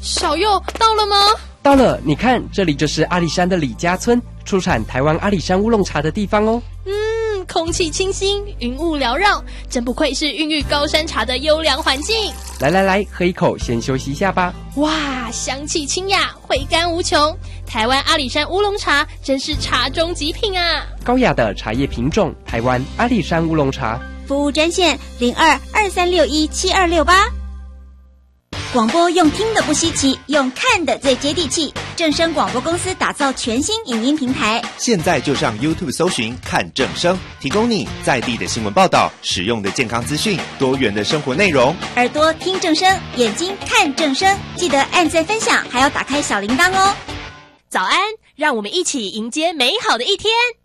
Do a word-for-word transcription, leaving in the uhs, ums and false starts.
小佑到了吗？ 到了，你看，这里就是阿里山的李家村，出产台湾阿里山乌龙茶的地方哦。 嗯，空气清新，云雾缭绕，真不愧是孕育高山茶的优良环境。 来来来，喝一口，先休息一下吧。 哇，香气清雅，回甘无穷。台湾阿里山乌龙茶真是茶中极品啊！ 高雅的茶叶品种，台湾阿里山乌龙茶。 服务专线零二二三六一七二六八。广播用听的不稀奇，用看的最接地气。正声广播公司打造全新影音平台， 现在就上 YouTube 搜寻看正声，提供你在地的新闻报道、实用的健康资讯、多元的生活内容。 耳朵听正声，眼睛看正声，记得按赞分享，还要打开小铃铛哦。 早安，让我们一起迎接美好的一天。